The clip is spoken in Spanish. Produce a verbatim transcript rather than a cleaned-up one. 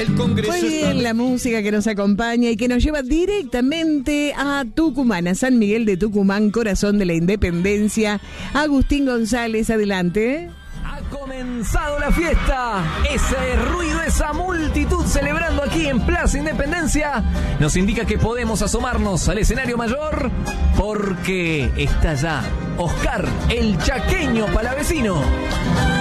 El Congreso. Muy bien, la música que nos acompaña y que nos lleva directamente a Tucumán, a San Miguel de Tucumán, corazón de la independencia. Agustín González, adelante. Ha comenzado la fiesta, ese ruido, esa multitud celebrando aquí en Plaza Independencia nos indica que podemos asomarnos al escenario mayor porque está ya Oscar, el chaqueño palavecino.